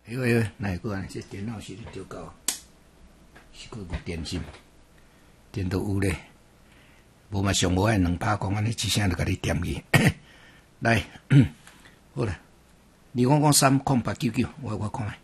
哎呦，哪会个安尼？这电脑是咧丢到，是个无电芯，电都有咧。无嘛上无爱2%讲安尼，一声就甲你点去。来，好啦，200-30899，我看。